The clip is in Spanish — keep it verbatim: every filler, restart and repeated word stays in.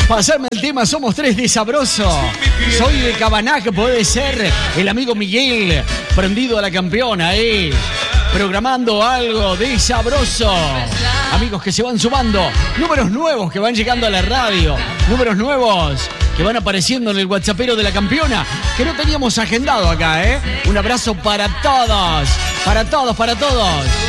Pasarme el tema, somos tres de Sabroso. Soy de Cabaná, que puede ser el amigo Miguel, prendido a la campeona, eh. Programando algo de Sabroso. Amigos que se van sumando, números nuevos que van llegando a la radio, números nuevos que van apareciendo en el WhatsAppero de la campeona, que no teníamos agendado acá, ¿eh? Un abrazo para todos, para todos, para todos.